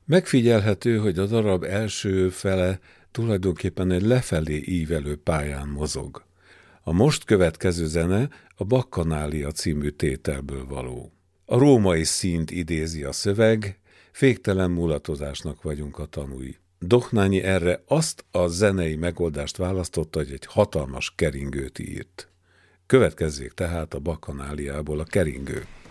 Megfigyelhető, hogy a darab első fele tulajdonképpen egy lefelé ívelő pályán mozog. A most következő zene a Bakkanália című tételből való. A római színt idézi a szöveg, féktelen mulatozásnak vagyunk a tanúi. Dohnányi erre azt a zenei megoldást választotta, hogy egy hatalmas keringőt írt. Következzék tehát a Bakkanáliából a keringő.